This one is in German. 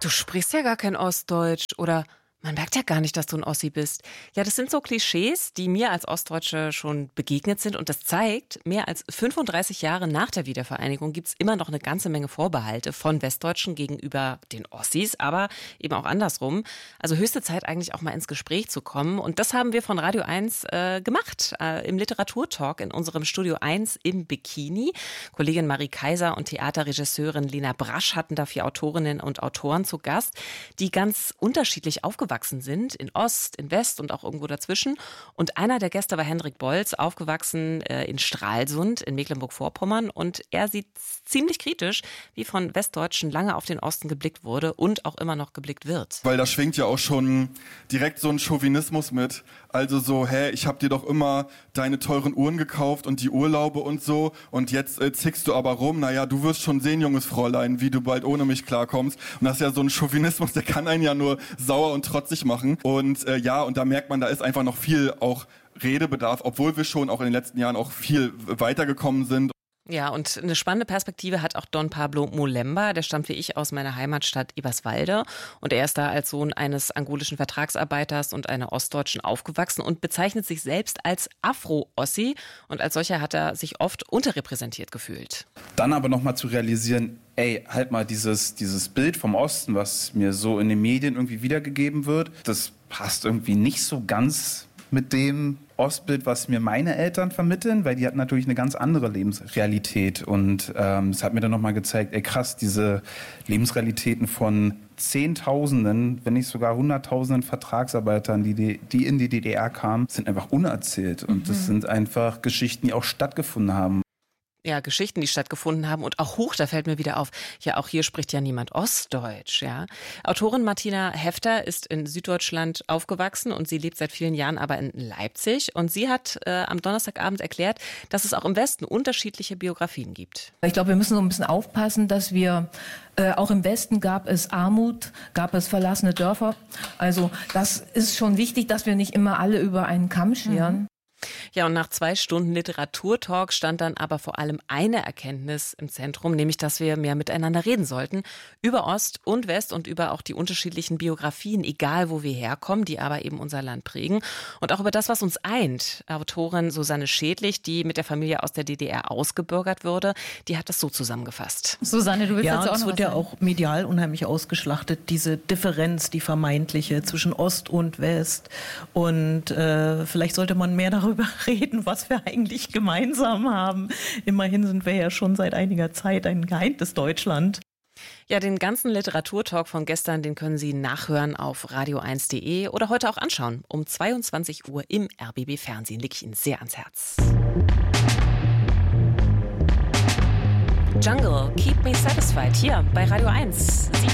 Du sprichst ja gar kein Ostdeutsch oder man merkt ja gar nicht, dass du ein Ossi bist. Ja, das sind so Klischees, die mir als Ostdeutsche schon begegnet sind. Und das zeigt, mehr als 35 Jahre nach der Wiedervereinigung gibt es immer noch eine ganze Menge Vorbehalte von Westdeutschen gegenüber den Ossis, aber eben auch andersrum. Also höchste Zeit eigentlich auch mal ins Gespräch zu kommen. Und das haben wir von Radio 1 gemacht, im Literaturtalk in unserem Studio 1 im Bikini. Kollegin Marie Kaiser und Theaterregisseurin Lena Brasch hatten da 4 Autorinnen und Autoren zu Gast, die ganz unterschiedlich aufgewachsen sind, in Ost, in West und auch irgendwo dazwischen. Und einer der Gäste war Hendrik Bolz, aufgewachsen in Stralsund in Mecklenburg-Vorpommern. Und er sieht ziemlich kritisch, wie von Westdeutschen lange auf den Osten geblickt wurde und auch immer noch geblickt wird. Weil da schwingt ja auch schon direkt so ein Chauvinismus mit. Also so, ich hab dir doch immer deine teuren Uhren gekauft und die Urlaube und so. Und jetzt zickst du aber rum. Naja, du wirst schon sehen, junges Fräulein, wie du bald ohne mich klarkommst. Und das ist ja so ein Chauvinismus, der kann einen ja nur sauer und trotzig machen. Und und da merkt man, da ist einfach noch viel auch Redebedarf, obwohl wir schon auch in den letzten Jahren auch viel weitergekommen sind. Ja, und eine spannende Perspektive hat auch Don Pablo Molemba. Der stammt wie ich aus meiner Heimatstadt Eberswalde. Und er ist da als Sohn eines angolischen Vertragsarbeiters und einer Ostdeutschen aufgewachsen und bezeichnet sich selbst als Afro-Ossi. Und als solcher hat er sich oft unterrepräsentiert gefühlt. Dann aber nochmal zu realisieren, halt mal dieses Bild vom Osten, was mir so in den Medien irgendwie wiedergegeben wird, das passt irgendwie nicht so ganz mit dem Ostbild, was mir meine Eltern vermitteln, weil die hatten natürlich eine ganz andere Lebensrealität. Und es hat mir dann nochmal gezeigt, krass, diese Lebensrealitäten von Zehntausenden, wenn nicht sogar Hunderttausenden Vertragsarbeitern, die in die DDR kamen, sind einfach unerzählt. Und das sind einfach Geschichten, die auch stattgefunden haben. Ja, Geschichten, die stattgefunden haben und auch da fällt mir wieder auf, ja, auch hier spricht ja niemand Ostdeutsch, ja. Autorin Martina Hefter ist in Süddeutschland aufgewachsen und sie lebt seit vielen Jahren aber in Leipzig und sie hat am Donnerstagabend erklärt, dass es auch im Westen unterschiedliche Biografien gibt. Ich glaube, wir müssen so ein bisschen aufpassen, dass wir auch im Westen gab es Armut, gab es verlassene Dörfer. Also das ist schon wichtig, dass wir nicht immer alle über einen Kamm scheren. Ja, und nach 2 Stunden Literaturtalk stand dann aber vor allem eine Erkenntnis im Zentrum, nämlich, dass wir mehr miteinander reden sollten über Ost und West und über auch die unterschiedlichen Biografien, egal wo wir herkommen, die aber eben unser Land prägen und auch über das, was uns eint. Autorin Susanne Schädlich, die mit der Familie aus der DDR ausgebürgert wurde, die hat das so zusammengefasst. Susanne, du willst dazu auch noch was sagen? Ja, es wird ja auch medial unheimlich ausgeschlachtet, diese Differenz, die vermeintliche zwischen Ost und West und vielleicht sollte man mehr darüber reden, was wir eigentlich gemeinsam haben. Immerhin sind wir ja schon seit einiger Zeit ein geeintes Deutschland. Ja, den ganzen Literaturtalk von gestern, den können Sie nachhören auf radio1.de oder heute auch anschauen. Um 22 Uhr im RBB Fernsehen. Lege ich Ihnen sehr ans Herz. Jungle, Keep Me Satisfied hier bei Radio 1.